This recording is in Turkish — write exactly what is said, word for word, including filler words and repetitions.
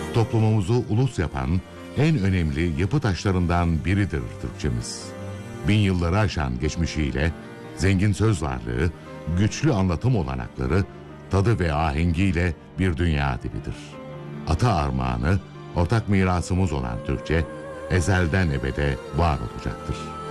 Toplumumuzu ulus yapan en önemli yapı taşlarından biridir Türkçemiz. Bin yılları aşan geçmişiyle, zengin söz varlığı, güçlü anlatım olanakları, tadı ve ahengiyle bir dünya dilidir. Ata armağanı, ortak mirasımız olan Türkçe, ezelden ebede var olacaktır.